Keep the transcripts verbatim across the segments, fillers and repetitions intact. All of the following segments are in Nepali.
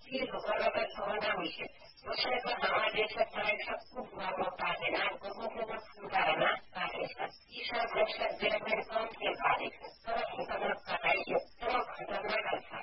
फिर होकर समाधान हुई उसको हमारे देश का सबको मालूम पाएगा लोगों को सुधारना पाएगा ईश्वर भविष्य डेवलपमेंट कौन के बारे में तो खतरनाक बताइए तो खतरनाक था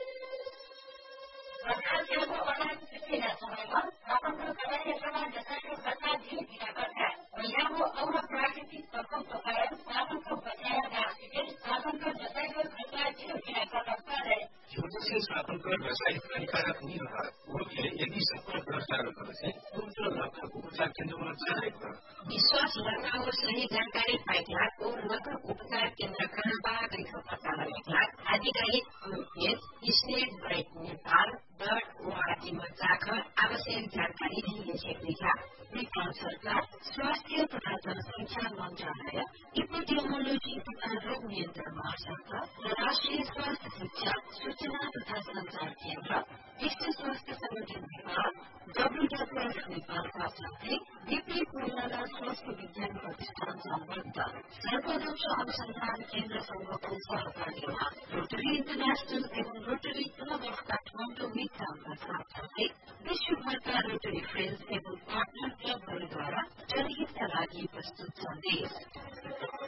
सरकार के वो वाला किसी ना समझा अपन को कहा कि समाज जैसा कि बता दी दिया करता है और यहाँ वो और प्राकृतिक तत्वों को कारण अपन को बचाया जा सके अपन को जैसा कि बता दी दिया करता है जो स्वातन्त्र व्यवसायिक हानिकारक नहीं होता वो यदि सबको भ्रष्टाचार से उनको लक्ष्य उपचार केन्द्रमा जानेको विश्वास गर्न और सही जानकारी पाइला और लक्ष्य उपचार केन्द्र कहाँबाट पत्ता लगाइला आधिकारिक स्टेट बैंक नेपाल डट ओआरजीमा जाकर आवश्यक जानकारी दिए सक्नेछ नेपाल सरकार स्वास्थ्य तथा जनसंख्या मन्त्रालय इपिडेमियोलोजी तथा रोग नियन्त्रण महाशाखा र राष्ट्रिय स्वास्थ्य शिक्षा सूचना तथा संचार केन्द्र विश्व स्वास्थ्य संगठन नेपाल डब्ल्यूडब्ल्यूएफ नेपालका साथै विपी कोइराला स्वास्थ्य विज्ञान प्रतिष्ठान सम्बद्ध सर्वदक्ष अनुसन्धान केन्द्रसँगको सहकार्यमा रोटरी इन्टरनेशनल एवं रोटरी क्लब अफ काठमाडौँ मित्राका साथसाथै विश्वभरका रोटरी फ्रेन्ड्स एवं पार्टनर क्लबहरूद्वारा जनहितका लागि प्रस्तुत सन्देश